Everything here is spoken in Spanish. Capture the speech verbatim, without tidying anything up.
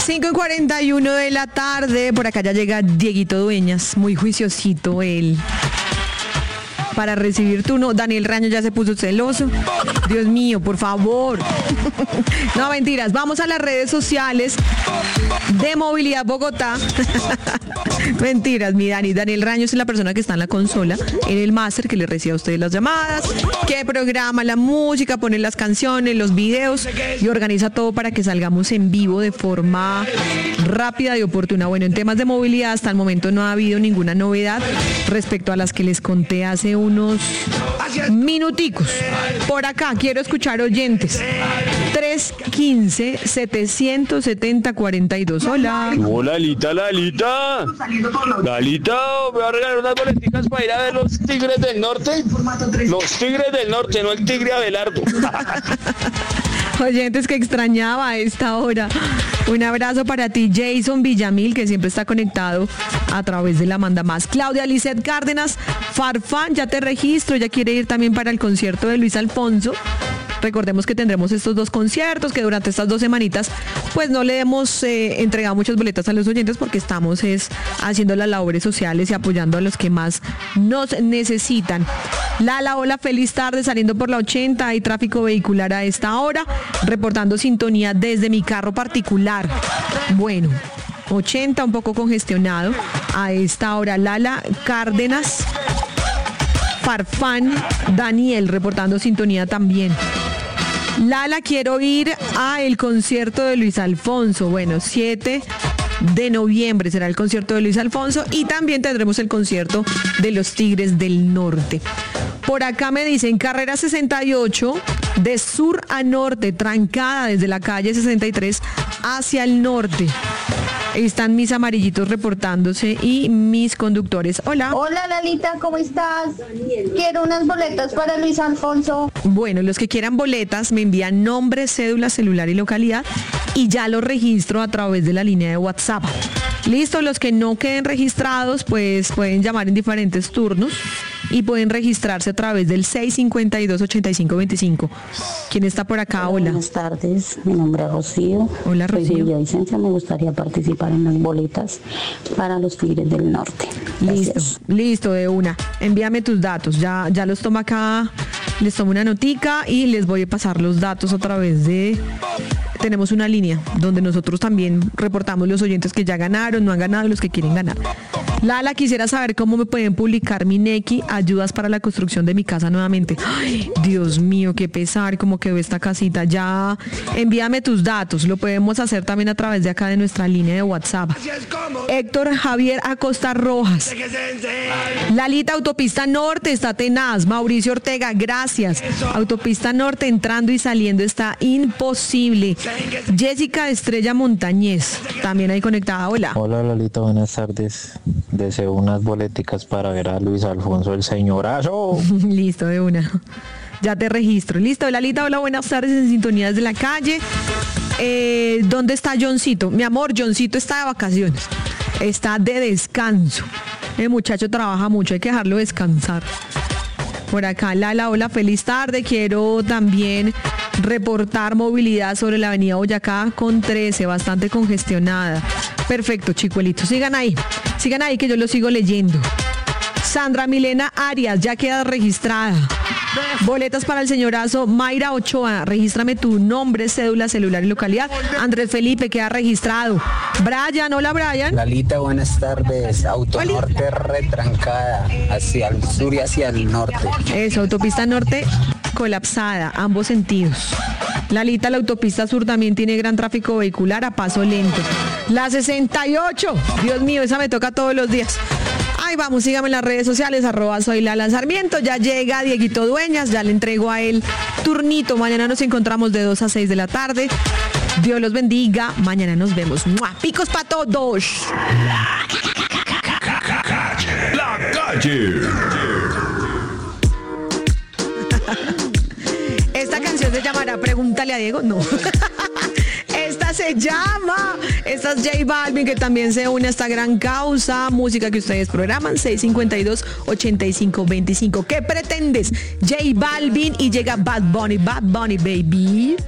cinco y cuarenta y uno de la tarde, por acá ya llega Dieguito Dueñas, muy juiciosito él. Para recibir turno, Daniel Raño ya se puso celoso. Dios mío, por favor. No, mentiras, vamos a las redes sociales de Movilidad Bogotá. Mentiras, mi Dani. Daniel Raño es la persona que está en la consola, en el máster, que le recibe a ustedes las llamadas, que programa la música, pone las canciones, los videos y organiza todo para que salgamos en vivo de forma rápida y oportuna. Bueno, en temas de movilidad hasta el momento no ha habido ninguna novedad respecto a las que les conté hace unos minuticos. Por acá quiero escuchar oyentes. tres uno cinco, siete siete cero, cuatro dos. Hola. Hola, Lalita, Lalita. Lalita, me va a regalar unas boleticas para ir a ver los Tigres del Norte. Los Tigres del Norte, no el Tigre Abelardo. Oyentes que extrañaba a esta hora. Un abrazo para ti, Jason Villamil, que siempre está conectado a través de la Manda Más. Claudia Lizeth Cárdenas, Farfán, ya te registro, ya quiere ir también para el concierto de Luis Alfonso. Recordemos que tendremos estos dos conciertos, que durante estas dos semanitas pues no le hemos eh, entregado muchas boletas a los oyentes porque estamos es, haciendo las labores sociales y apoyando a los que más nos necesitan. Lala, hola, feliz tarde, saliendo por la ochenta, hay tráfico vehicular a esta hora, reportando sintonía desde mi carro particular. Bueno, ochenta, un poco congestionado a esta hora. Lala Cárdenas, Farfán, Daniel, reportando sintonía también. Lala, quiero ir a el concierto de Luis Alfonso. Bueno, siete de noviembre será el concierto de Luis Alfonso y también tendremos el concierto de los Tigres del Norte. Por acá me dicen carrera sesenta y ocho de sur a norte, trancada desde la calle sesenta y tres hacia el norte. Están mis amarillitos reportándose y mis conductores. Hola. Hola, Lalita, ¿cómo estás? Quiero unas boletas para Luis Alfonso. Bueno, los que quieran boletas me envían nombre, cédula, celular y localidad y ya los registro a través de la línea de WhatsApp. Listo, los que no queden registrados pues pueden llamar en diferentes turnos y pueden registrarse a través del seis cinco dos, ocho cinco dos cinco. ¿Quién está por acá? Hola. Buenas tardes, mi nombre es Rocío. Hola, Rocío. Soy de Villavicencio, me gustaría participar en las boletas para los Tigres del Norte. Listo, Gracias. listo, de una. Envíame tus datos, ya, ya los tomo acá, les tomo una notica y les voy a pasar los datos a través de... Tenemos una línea donde nosotros también reportamos los oyentes que ya ganaron, no han ganado y los que quieren ganar. Lala, quisiera saber cómo me pueden publicar mi Nequi, ayudas para la construcción de mi casa nuevamente. Ay, Dios mío, qué pesar, cómo quedó esta casita. Ya, envíame tus datos, lo podemos hacer también a través de acá de nuestra línea de WhatsApp. Héctor Javier Acosta Rojas. Lalita, Autopista Norte está tenaz. Mauricio Ortega, gracias. Autopista Norte entrando y saliendo está imposible. Jessica Estrella Montañez, también ahí conectada. Hola. Hola, Lalita, buenas tardes. Deseo unas boleticas para ver a Luis Alfonso, el señorazo. Listo, de una. Ya te registro. Listo, Lalita, hola, buenas tardes en Sintonías de la Calle. Eh, ¿Dónde está Johncito? Mi amor, Johncito está de vacaciones. Está de descanso. El muchacho trabaja mucho, hay que dejarlo descansar. Por acá, Lala, hola, feliz tarde. Quiero también reportar movilidad sobre la avenida Boyacá con trece, bastante congestionada. Perfecto, chicuelitos, sigan ahí, sigan ahí que yo lo sigo leyendo. Sandra Milena Arias, ya queda registrada. Boletas para el señorazo Mayra Ochoa, regístrame tu nombre, cédula, celular y localidad. Andrés Felipe, queda registrado. Brian, hola Brian. Lalita, buenas tardes. Autonorte retrancada hacia el sur y hacia el norte. Eso, autopista norte colapsada, ambos sentidos. Lalita, la autopista sur también tiene gran tráfico vehicular a paso lento. La sesenta y ocho, Dios mío, esa me toca todos los días. Ahí vamos, síganme en las redes sociales, arroba soy Lala Sarmiento. Ya llega Dieguito Dueñas, ya le entrego a él turnito. Mañana nos encontramos de dos a seis de la tarde. Dios los bendiga. Mañana nos vemos. ¡Mua! Picos para todos. La Calle. Esta canción se llamará Pregúntale a Diego. No. Esta se llama, esta es J Balvin, que también se une a esta gran causa. Música que ustedes programan, seis cinco dos, ocho cinco dos cinco. ¿Qué pretendes? J Balvin y llega Bad Bunny, Bad Bunny, baby.